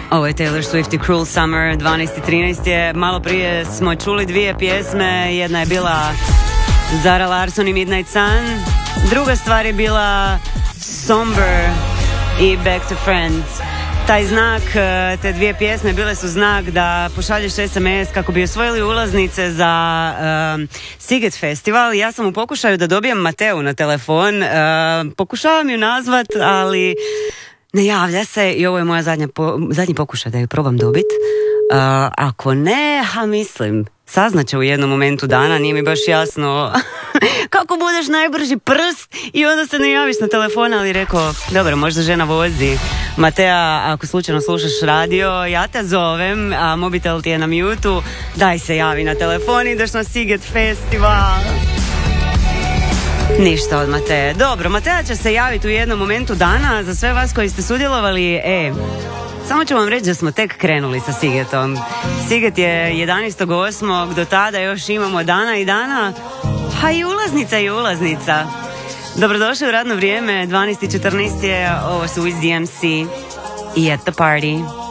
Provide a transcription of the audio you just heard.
Ovo je Taylor Swift i Cruel Summer, 12:13 je. Malo prije smo čuli dvije pjesme, jedna je bila Zara Larsson i Midnight Sun, druga stvar je bila Somber i Back to Friends. Taj znak, te dvije pjesme bile su znak da pošalješ SMS kako bi osvojili ulaznice za Sziget festival. Ja sam u pokušaju da dobijem Mateu na telefon, pokušavam ju nazvat, ali ne javlja se i ovo je moja zadnji pokušaj da ju probam dobit. Ako ne, mislim, saznaće u jednom momentu dana, nije mi baš jasno kako budeš najbrži prst i onda se ne javiš na telefon, ali rekao, dobro, možda žena vozi. Matea, ako slučajno slušaš radio, ja te zovem, a mobitel ti je na mute-u, daj se javi na telefon, ideš na Sziget festival. Ništa od Mateje. Dobro, Matea će se javiti u jednom momentu dana. Za sve vas koji ste sudjelovali, samo ću vam reći da smo tek krenuli sa Szigetom. Sziget je 11.8. Do tada još imamo dana i dana, a i ulaznica i ulaznica. Dobrodošli u radno vrijeme, 12:14 je, ovo su Wiz DMC i At The Party.